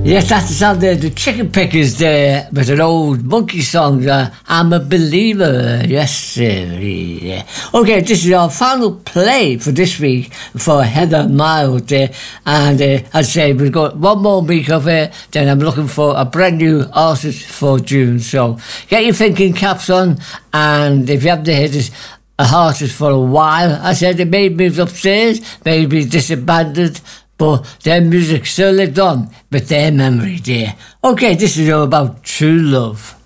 Yes, that's the sound there, the Chicken Pickers there, with an old monkey song, I'm a Believer, yes sir, yeah. Okay, this is our final play for this week for Heather Miles there, and I'd say we've got one more week of it, then I'm looking for a brand new artist for June, so get your thinking caps on, and if you haven't heard a artist for a while, I said they may move upstairs, maybe disbanded, but their music still lived on with their memory there. Okay, this is all about true love.